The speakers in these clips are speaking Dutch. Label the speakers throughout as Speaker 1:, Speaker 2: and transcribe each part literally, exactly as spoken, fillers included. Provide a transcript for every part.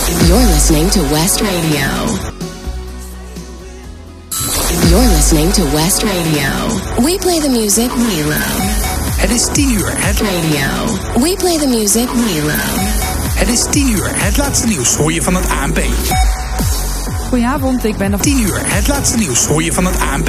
Speaker 1: You're listening to West Radio. You're listening to West Radio. We play the music we love.
Speaker 2: Het is tien uur. Het
Speaker 1: Radio. We play the music we love.
Speaker 2: Het is tien uur. Het laatste nieuws hoor je van het A N P.
Speaker 3: Goedenavond, ik ben...
Speaker 2: tien uur. Het laatste nieuws hoor je van het A N P.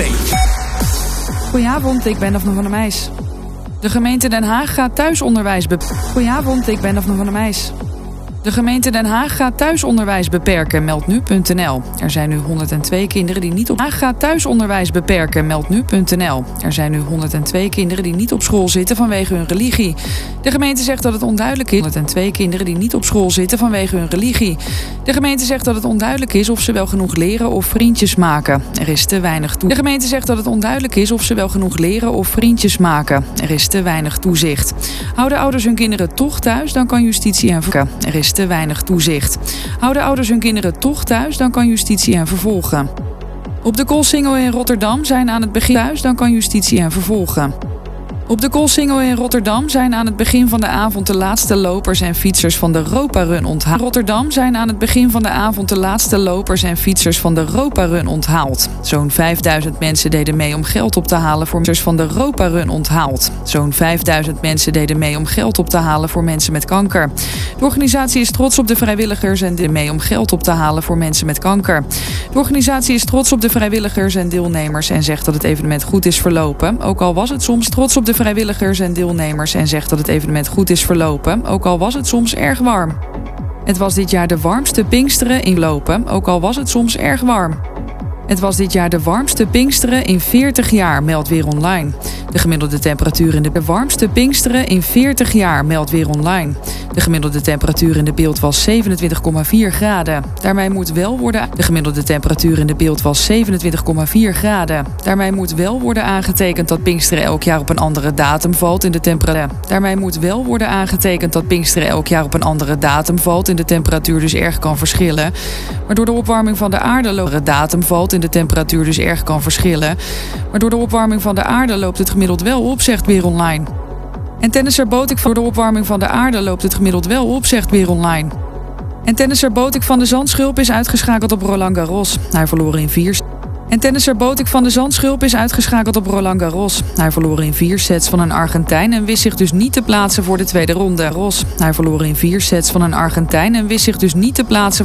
Speaker 3: Goedenavond, ik ben Daphne van der Meijs. De gemeente Den Haag gaat thuisonderwijs beperken. Goedenavond, ik ben Daphne van der Meijs. De gemeente Den Haag gaat thuisonderwijs beperken, meldt nu punt n l. Er zijn nu honderdtwee kinderen die niet op... Haag gaat thuisonderwijs beperken, meldt nu punt n l. Er zijn nu honderdtwee kinderen die niet op school zitten vanwege hun religie. De gemeente zegt dat het onduidelijk is... honderdtwee kinderen die niet op school zitten vanwege hun religie. De gemeente zegt dat het onduidelijk is of ze wel genoeg leren of vriendjes maken. Er is te weinig toe... De gemeente zegt dat het onduidelijk is of ze wel genoeg leren of vriendjes maken. Er is te weinig toezicht. Houden ouders hun kinderen toch thuis, dan kan justitie hen vervolgen. Er is te weinig toezicht. Houden ouders hun kinderen toch thuis, dan kan justitie hen vervolgen. Op de Koolsingel in Rotterdam zijn aan het begin thuis, dan kan justitie hen vervolgen. Op de Koolsingel in Rotterdam zijn aan het begin van de avond de laatste lopers en fietsers van de Ropa-run onthaald. Rotterdam zijn aan het begin van de avond de laatste lopers en fietsers van de Ropa-run onthaald. Zo'n vijfduizend mensen deden mee om geld op te halen voor fietsers van de Ropa-run onthaald. Zo'n vijfduizend mensen deden mee om geld op te halen voor mensen met kanker. De organisatie is trots op de vrijwilligers en deed mee om geld op te halen voor mensen met kanker. De organisatie is trots op de vrijwilligers en deelnemers en zegt dat het evenement goed is verlopen. Ook al was het soms trots op de vrijwilligers en deelnemers en zegt dat het evenement goed is verlopen, ook al was het soms erg warm. Het was dit jaar de warmste Pinksteren in lopen, ook al was het soms erg warm. Het was dit jaar de warmste Pinksteren in veertig jaar, meldt Weer Online. De gemiddelde temperatuur in de, de warmste Pinksteren in veertig jaar, meldt Weer Online. De gemiddelde temperatuur in de beeld was zevenentwintig komma vier graden. Daarmee moet wel worden... De gemiddelde temperatuur in de beeld was zevenentwintig komma vier graden. Daarmee moet wel worden aangetekend dat Pinksteren elk jaar op een andere datum valt in de temperatuur. Daarmee moet wel worden aangetekend dat Pinksteren elk jaar op een andere datum valt in de temperatuur dus erg kan verschillen. Maar door de opwarming van de aarde loopt de datum valt in de temperatuur dus erg kan verschillen. Maar door de opwarming van de aarde loopt het gemiddeld wel op, zegt Weer Online. En tennisser Botik voor de opwarming van de aarde loopt het gemiddeld wel op, zegt Weer Online. En tennisser Botik van de Zandschulp is uitgeschakeld op Roland Garros. Hij verloor in vier... En tennisser Botik van de Zandschulp is uitgeschakeld op Roland Garros. Hij verloor in vier sets van een Argentijn en wist zich dus niet te plaatsen voor de tweede ronde. Ros. Hij verloor in vier sets van een Argentijn en wist zich dus niet te plaatsen